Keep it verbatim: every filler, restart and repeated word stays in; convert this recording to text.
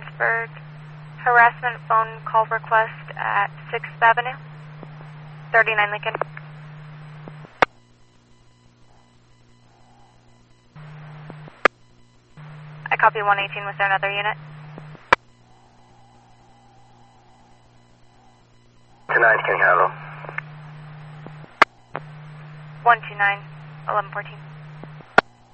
Pittsburgh. Harassment phone call request at sixth Avenue, thirty-nine Lincoln. I copy one eighteen. Was there another unit? Tonight, can you handle? one two nine, eleven fourteen.